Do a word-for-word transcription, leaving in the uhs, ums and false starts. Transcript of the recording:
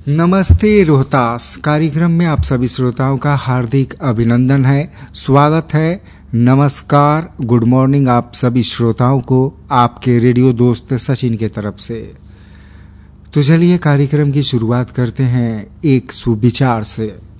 नमस्ते रोहतास कार्यक्रम में आप सभी श्रोताओं का हार्दिक अभिनंदन है, स्वागत है। नमस्कार, गुड मॉर्निंग आप सभी श्रोताओं को आपके रेडियो दोस्त सचिन के तरफ से। तो चलिए कार्यक्रम की शुरुआत करते हैं एक सुविचार से।